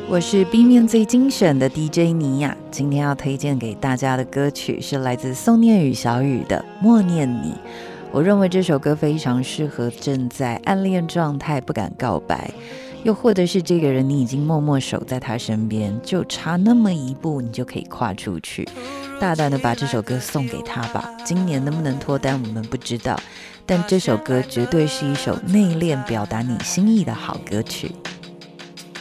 我是 B 面最精选的 DJ 尼亚，今天要推荐给大家的歌曲是来自宋念宇小雨的《默念你》。我认为这首歌非常适合正在暗恋状态不敢告白，又或者是这个人你已经默默守在他身边，就差那么一步你就可以跨出去。大胆的把这首歌送给他吧，今年能不能脱单我们不知道，但这首歌绝对是一首内敛表达你心意的好歌曲。